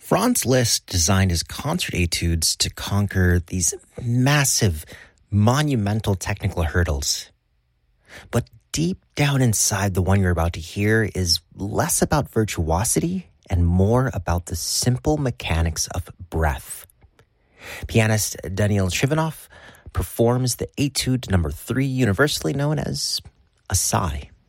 Franz Liszt designed his concert etudes to conquer these massive, monumental technical hurdles. But deep down inside the one you're about to hear is less about virtuosity and more about the simple mechanics of breath. Pianist Daniil Trifonov performs the Etude number 3, universally known as a sigh.